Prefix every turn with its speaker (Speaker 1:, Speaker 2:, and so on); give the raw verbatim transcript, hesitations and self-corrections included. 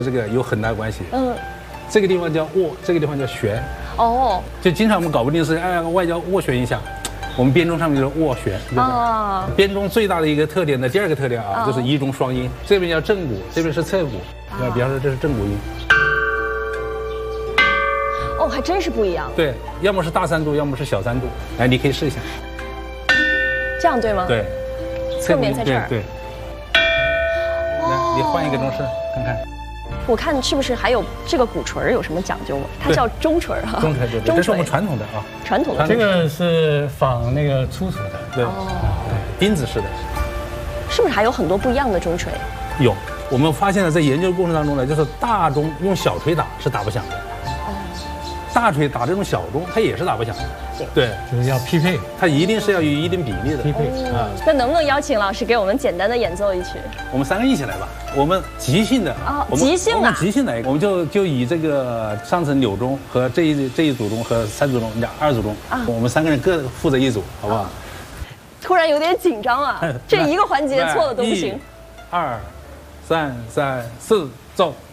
Speaker 1: 这个有很大关系。
Speaker 2: 嗯，
Speaker 1: 这个地方叫握，这个地方叫旋。
Speaker 2: 哦，
Speaker 1: 就经常我们搞不定是哎外交斡旋一下，我们编钟上面就是斡旋。啊，编钟最大的一个特点的第二个特点啊，就是一中双音，这边叫正鼓，这边是侧鼓。啊，比方说这是正鼓音。
Speaker 2: 哦，还真是不一样。
Speaker 1: 对，要么是大三度，要么是小三度。来，你可以试一下。
Speaker 2: 这样对吗？
Speaker 1: 对，
Speaker 2: 侧面在这儿。
Speaker 1: 对。来，你换一个钟式看看。
Speaker 2: 我看是不是还有这个鼓槌有什么讲究吗？它叫中槌哈。
Speaker 1: 中槌对对，这是我们传统的啊。
Speaker 2: 传统的。
Speaker 3: 这个是仿那个粗槌的，
Speaker 1: 对，钉子式的。
Speaker 2: 是不是还有很多不一样的中槌？
Speaker 1: 有，我们发现了在研究过程当中呢，就是大钟用小锤打是打不响的。大锤打这种小钟，它也是打不响的。对，
Speaker 3: 就是要匹配，
Speaker 1: 它一定是要有一定比例的
Speaker 3: 匹配
Speaker 2: 啊。那能不能邀请老师给我们简单的演奏一曲？
Speaker 1: 我们三个一起来吧，我们即兴的
Speaker 2: 啊，即兴啊，
Speaker 1: 我们即兴来，我们就就以这个上层柳钟和这一这一组钟和三组钟、两二组钟啊，我们三个人各负责一组，好不好？
Speaker 2: 突然有点紧张啊，这一个环节错了都不行。
Speaker 1: 二、三、三、四，走。